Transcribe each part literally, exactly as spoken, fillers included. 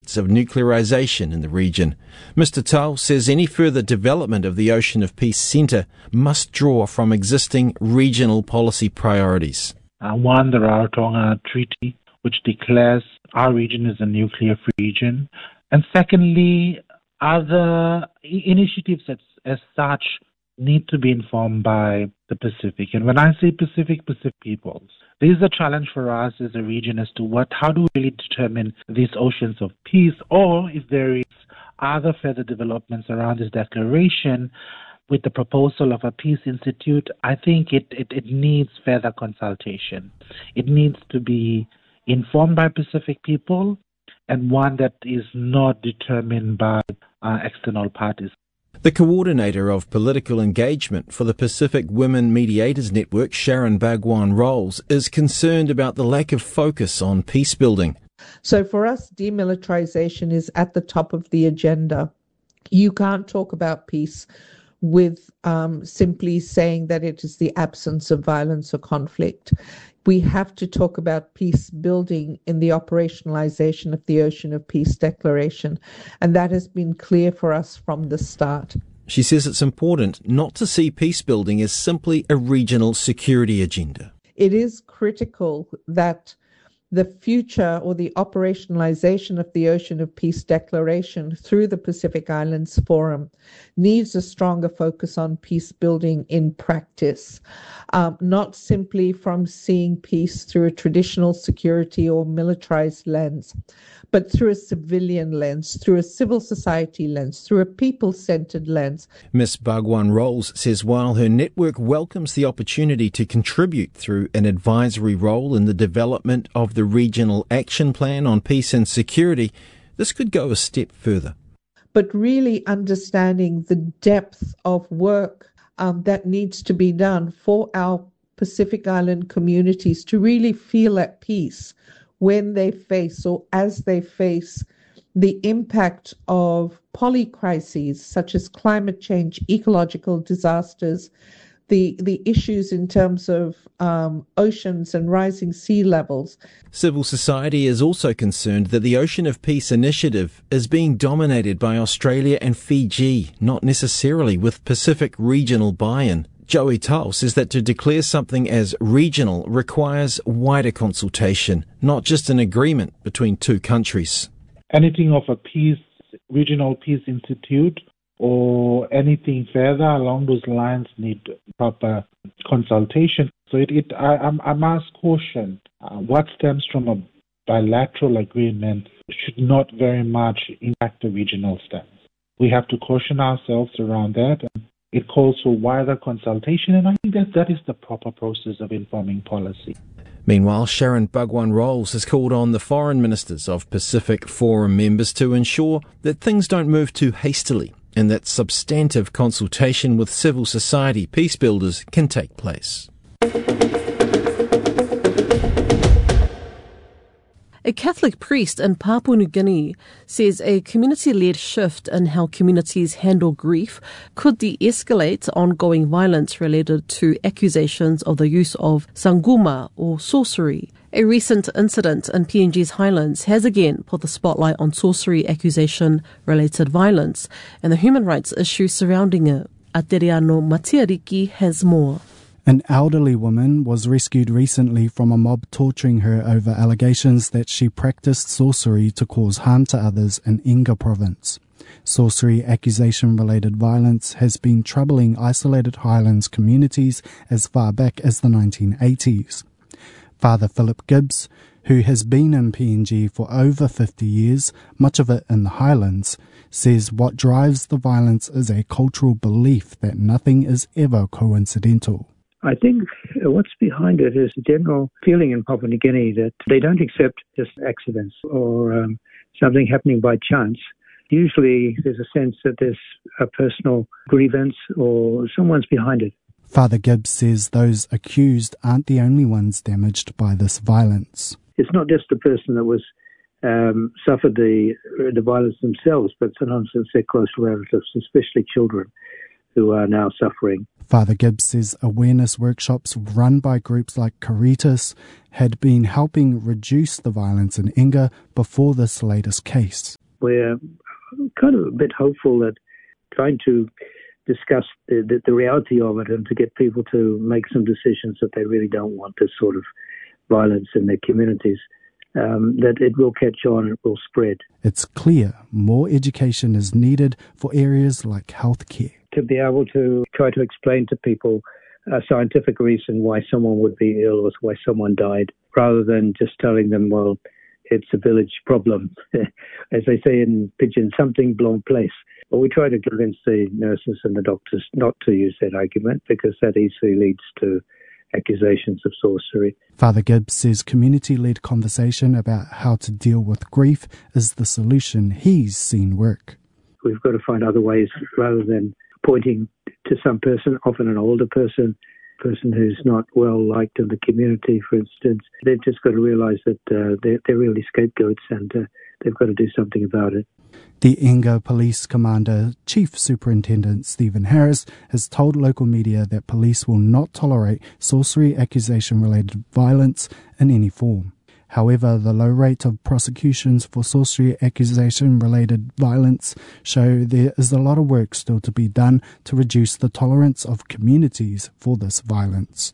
benefits of nuclearisation in the region. Mister Tau says any further development of the Ocean of Peace Centre must draw from existing regional policy priorities. Uh, one, the Rarotonga Treaty, which declares our region is a nuclear-free region. And secondly, other initiatives as, as such need to be informed by the Pacific. And when I say Pacific, Pacific peoples, this is a challenge for us as a region as to what, how do we really determine these oceans of peace, or if there is other further developments around this declaration with the proposal of a peace institute. I think it, it, it needs further consultation. It needs to be informed by Pacific people and one that is not determined by uh, external parties. The coordinator of political engagement for the Pacific Women Mediators Network, Sharon Bhagwan Rolls, is concerned about the lack of focus on peace building. So for us, demilitarization is at the top of the agenda. You can't talk about peace with um, simply saying that it is the absence of violence or conflict. We have to talk about peace building in the operationalization of the Ocean of Peace Declaration, and that has been clear for us from the start. She says it's important not to see peace building as simply a regional security agenda. It is critical that the future or the operationalization of the Ocean of Peace Declaration through the Pacific Islands Forum needs a stronger focus on peace building in practice, um, not simply from seeing peace through a traditional security or militarized lens, but through a civilian lens, through a civil society lens, through a people-centered lens. Miz Bhagwan Rolls says while her network welcomes the opportunity to contribute through an advisory role in the development of the Regional Action Plan on Peace and Security, this could go a step further. But really understanding the depth of work um, that needs to be done for our Pacific Island communities to really feel at peace when they face or as they face the impact of polycrises such as climate change, ecological disasters, the the issues in terms of um, oceans and rising sea levels. Civil society is also concerned that the Ocean of Peace initiative is being dominated by Australia and Fiji, not necessarily with Pacific regional buy-in. Joey Tau says that to declare something as regional requires wider consultation, not just an agreement between two countries. Anything of a peace, regional peace institute or anything further along those lines need proper consultation. So it, it I, I must caution uh, what stems from a bilateral agreement should not very much impact the regional stance. We have to caution ourselves around that. And it calls for wider consultation, and I think that that is the proper process of informing policy. Meanwhile, Sharon Bhagwan Rolls has called on the foreign ministers of Pacific Forum members to ensure that things don't move too hastily and that substantive consultation with civil society peace builders can take place. A Catholic priest in Papua New Guinea says a community-led shift in how communities handle grief could de-escalate ongoing violence related to accusations of the use of sanguma or sorcery. A recent incident in P N G's Highlands has again put the spotlight on sorcery accusation-related violence and the human rights issues surrounding it. Ateriano Matiariki has more. An elderly woman was rescued recently from a mob torturing her over allegations that she practiced sorcery to cause harm to others in Inga province. Sorcery accusation-related violence has been troubling isolated highlands communities as far back as the nineteen eighties. Father Philip Gibbs, who has been in P N G for over fifty years, much of it in the highlands, says what drives the violence is a cultural belief that nothing is ever coincidental. I think what's behind it is a general feeling in Papua New Guinea that they don't accept just accidents or um, something happening by chance. Usually there's a sense that there's a personal grievance or someone's behind it. Father Gibbs says those accused aren't the only ones damaged by this violence. It's not just the person that was um, suffered the the violence themselves, but sometimes it's their close relatives, especially children. who are now suffering. Father Gibbs says awareness workshops run by groups like Caritas had been helping reduce the violence in Inga before this latest case. We're kind of a bit hopeful that trying to discuss the, the, the reality of it and to get people to make some decisions that they really don't want this sort of violence in their communities, um, that it will catch on and it will spread. It's clear more education is needed for areas like healthcare. To be able to try to explain to people a scientific reason why someone would be ill or why someone died, rather than just telling them, well, it's a village problem. As they say in Pidgin, something blown place. But we try to convince the nurses and the doctors not to use that argument because that easily leads to accusations of sorcery. Father Gibbs says community-led conversation about how to deal with grief is the solution he's seen work. We've got to find other ways rather than pointing to some person, often an older person, person who's not well liked in the community, for instance. They've just got to realise that uh, they're, they're really scapegoats and uh, they've got to do something about it. The Inga Police Commander, Chief Superintendent Stephen Harris, has told local media that police will not tolerate sorcery accusation-related violence in any form. However, the low rate of prosecutions for sorcery accusation-related violence show there is a lot of work still to be done to reduce the tolerance of communities for this violence.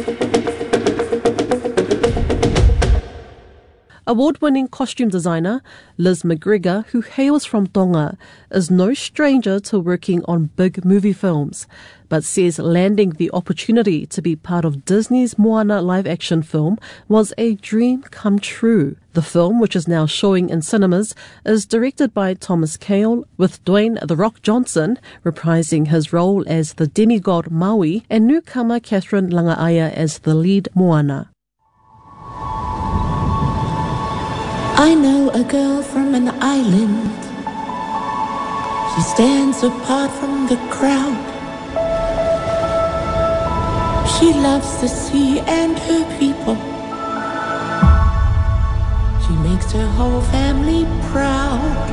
Award-winning costume designer Liz McGregor, who hails from Tonga, is no stranger to working on big movie films, but says landing the opportunity to be part of Disney's Moana live-action film was a dream come true. The film, which is now showing in cinemas, is directed by Thomas Kail, with Dwayne "The Rock" Johnson reprising his role as the demigod Maui and newcomer Catherine Langaia as the lead Moana. I know a girl from an island. She stands apart from the crowd. She loves the sea and her people. She makes her whole family proud.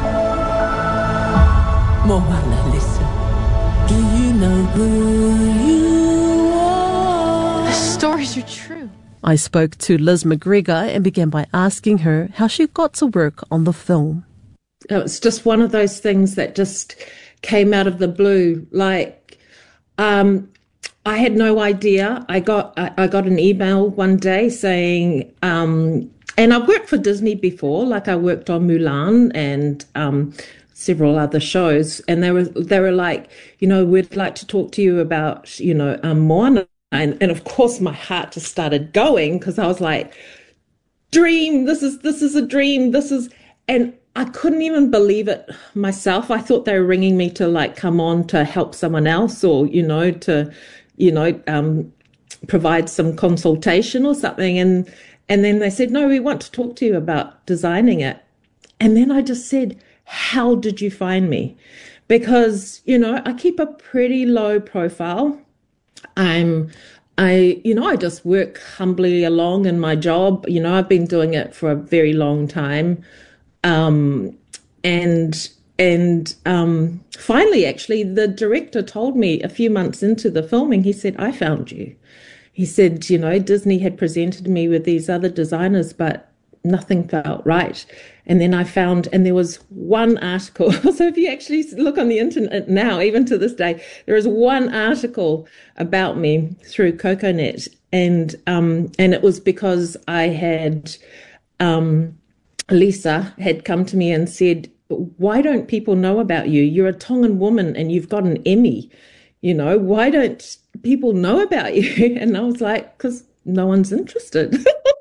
Moana, listen. Do you know who you are? The stories are true. I spoke to Liz McGregor and began by asking her how she got to work on the film. It's just one of those things that just came out of the blue. Like, um, I had no idea. I got I, I got an email one day saying, um, and I've worked for Disney before. Like I worked on Mulan and um, several other shows, and they were they were like, you know, we'd like to talk to you about, you know, um, Moana. And, and of course, my heart just started going because I was like, dream, this is this is a dream. This is, and I couldn't even believe it myself. I thought they were ringing me to like come on to help someone else or, you know, to, you know, um, provide some consultation or something. And, and then they said, no, we want to talk to you about designing it. And then I just said, how did you find me? Because, you know, I keep a pretty low profile. I'm, I, you know, I just work humbly along in my job. You know, I've been doing it for a very long time. Um, and, and, um, finally, actually, the director told me a few months into the filming, he said, I found you. He said, you know, Disney had presented me with these other designers, but nothing felt right. And then I found, and there was one article. So if you actually look on the internet now, even to this day, there is one article about me through CocoNet. And, um, and it was because I had, um, Lisa had come to me and said, why don't people know about you? You're a Tongan woman and you've got an Emmy. You know, why don't people know about you? And I was like, because no one's interested.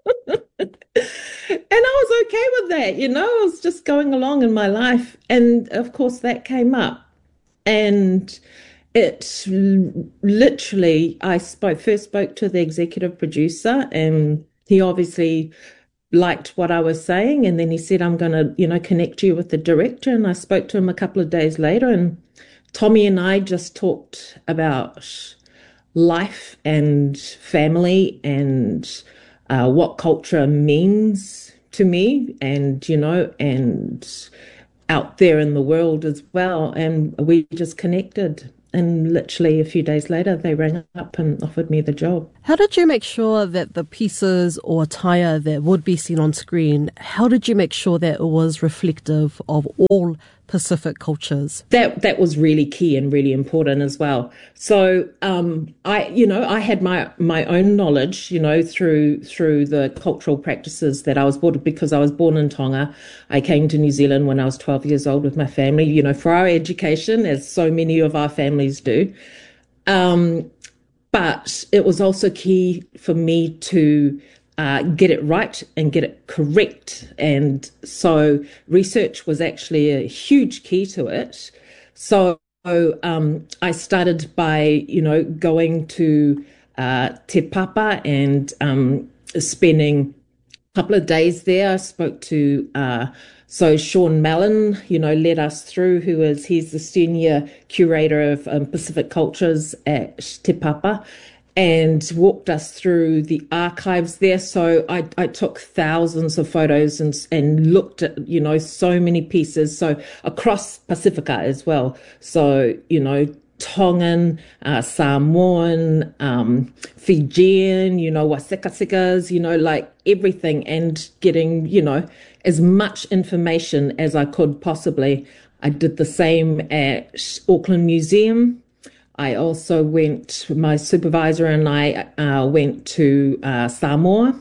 And I was okay with that, you know, I was just going along in my life. And of course that came up, and it literally, I spoke, first spoke to the executive producer, and he obviously liked what I was saying. And then he said, I'm going to, you know, connect you with the director. And I spoke to him a couple of days later, and Tommy and I just talked about life and family and Uh, what culture means to me, and, you know, and out there in the world as well. And we just connected. and literally a few days later, they rang up and offered me the job. How did you make sure that the pieces or attire that would be seen on screen, how did you make sure that it was reflective of all Pacific cultures? That that was really key and really important as well. So um, I, you know, I had my my own knowledge, you know, through through the cultural practices that I was born because I was born in Tonga. I came to New Zealand when I was twelve years old with my family, you know, for our education, as so many of our families do. Um, but it was also key for me to Uh, get it right and get it correct. And so research was actually a huge key to it. So um, I started by, you know, going to uh, Te Papa and um, spending a couple of days there. I spoke to, uh, so Sean Mallon, you know, led us through, who is, he's the senior curator of um, Pacific cultures at Te Papa, and walked us through the archives there. So I, I took thousands of photos and, and looked at, you know, so many pieces. So across Pacifica as well. So, you know, Tongan, uh, Samoan, um, Fijian, you know, Wasekasikas, you know, like everything, and getting, you know, as much information as I could possibly. I did the same at Auckland Museum. I also went, my supervisor and I uh, went to uh, Samoa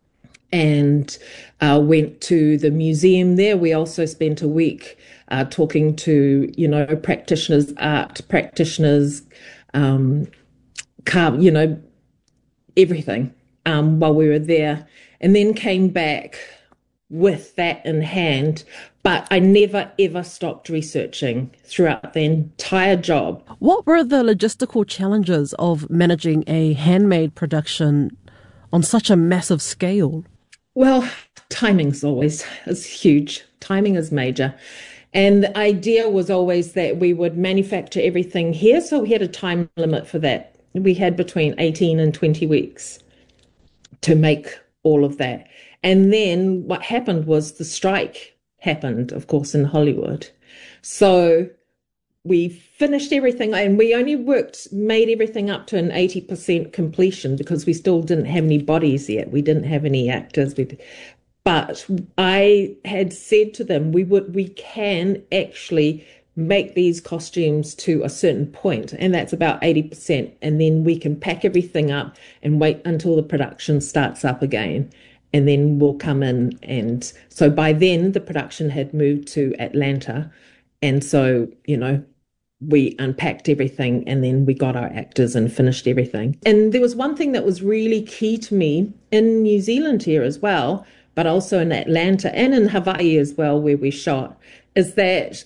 and uh, went to the museum there. We also spent a week uh, talking to, you know, practitioners, art practitioners, um, car, you know, everything um, while we were there, and then came back with that in hand. But I never, ever stopped researching throughout the entire job. What were the logistical challenges of managing a handmade production on such a massive scale? Well, timing's always is huge. Timing is major. And the idea was always that we would manufacture everything here. So we had a time limit for that. We had between eighteen and twenty weeks to make all of that. And then what happened was the strike happened, of course, in Hollywood. So we finished everything, and we only worked, made everything up to an eighty percent completion because we still didn't have any bodies yet. We didn't have any actors. We, but I had said to them, we would, we can actually make these costumes to a certain point, and that's about eighty percent. And then we can pack everything up and wait until the production starts up again. And then we'll come in. And so by then the production had moved to Atlanta. And so, you know, we unpacked everything and then we got our actors and finished everything. And there was one thing that was really key to me in New Zealand here as well, but also in Atlanta and in Hawaii as well, where we shot, is that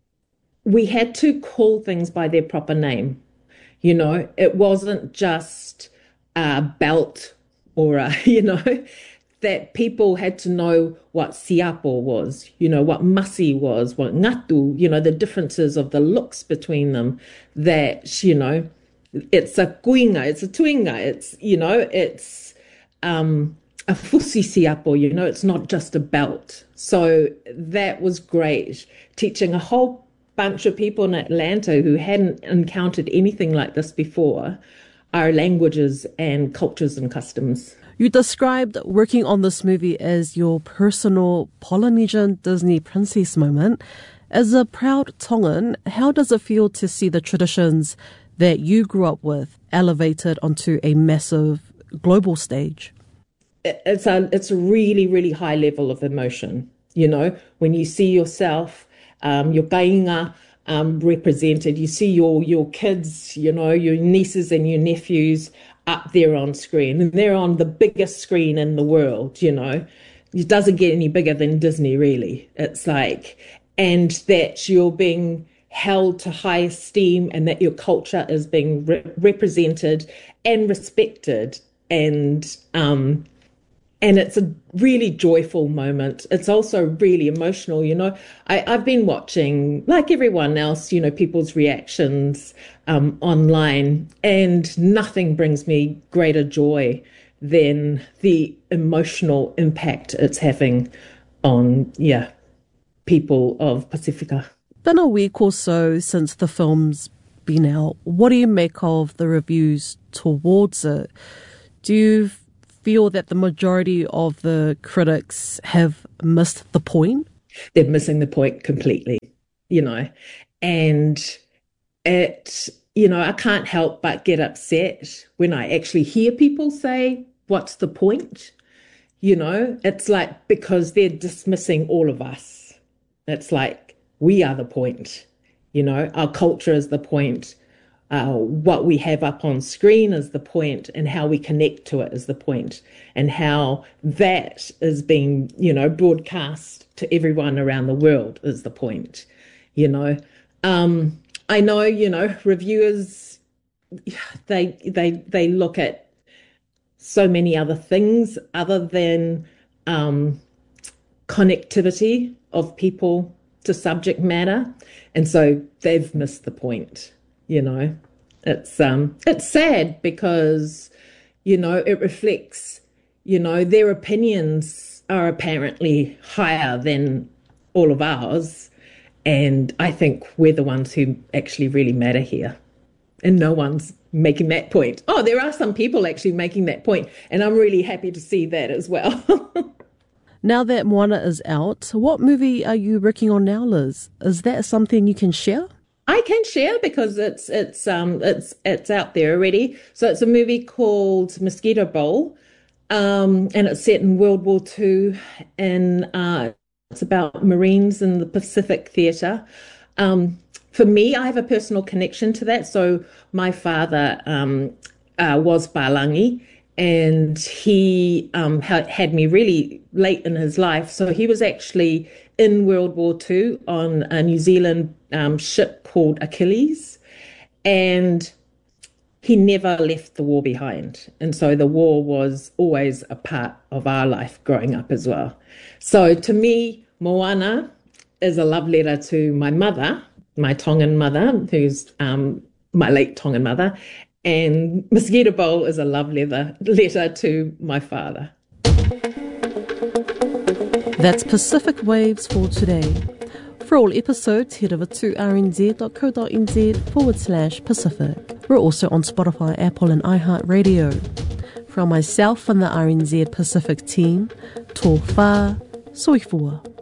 we had to call things by their proper name. You know, it wasn't just a belt or a, you know, that people had to know what siapo was, you know, what masi was, what ngatu, you know, the differences of the looks between them, that, you know, it's a kuinga, it's a tuinga, it's, you know, it's um, a fusi siapo, you know, it's not just a belt. So that was great, teaching a whole bunch of people in Atlanta who hadn't encountered anything like this before, our languages and cultures and customs. You described working on this movie as your personal Polynesian Disney princess moment. As a proud Tongan, how does it feel to see the traditions that you grew up with elevated onto a massive global stage? It's a, it's a really, really high level of emotion. You know, when you see yourself, um, your kainga um, represented, you see your, your kids, you know, your nieces and your nephews up there on screen, and they're on the biggest screen in the world, you know. It doesn't get any bigger than Disney, really. It's like, and that you're being held to high esteem and that your culture is being re- represented and respected. And, um, and it's a really joyful moment. It's also really emotional, you know. I, I've been watching, like everyone else, you know, people's reactions um, online, and nothing brings me greater joy than the emotional impact it's having on, yeah, people of Pacifica. Been a week or so since the film's been out. What do you make of the reviews towards it? Do you feel that the majority of the critics have missed the point? They're missing the point completely, you know, and it, you know, I can't help but get upset when I actually hear people say, what's the point? You know, it's like, because they're dismissing all of us. It's like, we are the point, you know, our culture is the point. Uh, what we have up on screen is the point, and how we connect to it is the point, and how that is being, you know, broadcast to everyone around the world is the point, you know. Um, I know, you know, reviewers, they they they look at so many other things other than um, connectivity of people to subject matter, and so they've missed the point. You know, it's um, it's sad because, you know, it reflects, you know, their opinions are apparently higher than all of ours. And I think we're the ones who actually really matter here. And no one's making that point. Oh, there are some people actually making that point. And I'm really happy to see that as well. Now that Moana is out, what movie are you working on now, Liz? Is that something you can share? I can share because it's it's um it's it's out there already. So it's a movie called Mosquito Bowl, um, and it's set in World War Two, and uh, it's about Marines in the Pacific Theatre. Um, for me, I have a personal connection to that. So my father um, uh, was Palangi, and he um, ha- had me really late in his life. So he was actually in World War Two on a New Zealand um, ship called Achilles, and he never left the war behind. And so the war was always a part of our life growing up as well. So to me, Moana is a love letter to my mother, my Tongan mother, who's um, my late Tongan mother, and Mosquito Bowl is a love letter, letter to my father. That's Pacific Waves for today. For all episodes, head over to rnz.co.nz forward slash Pacific. We're also on Spotify, Apple and iHeartRadio. From myself and the R N Z Pacific team, tō whā, soifua.